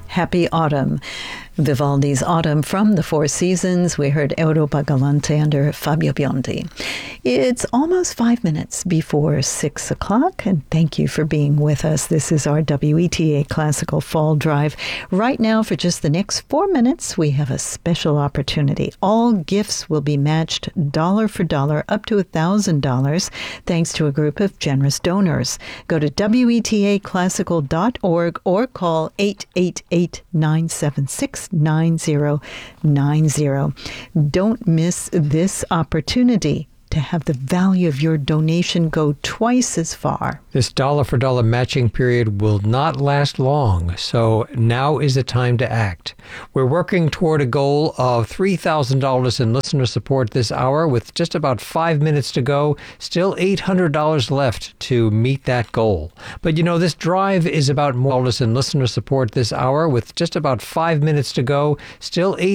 Happy Autumn. Vivaldi's Autumn from the Four Seasons. We heard Europa Galante under Fabio Biondi. It's almost 5 minutes before 6 o'clock, and thank you for being with us. This is our WETA Classical Fall Drive. Right now, for just the next 4 minutes, we have a special opportunity. All gifts will be matched dollar for dollar up to $1,000, thanks to a group of generous donors. Go to WETAClassical.org or call 888-976-9090. Don't miss this opportunity to have the value of your donation go twice as far. This dollar-for-dollar matching period will not last long, so now is the time to act. We're working toward a goal of $3,000 in listener support this hour with just about 5 minutes to go, still $800 left to meet that goal. But you know, this drive is about more in listener support this hour with just about 5 minutes to go, still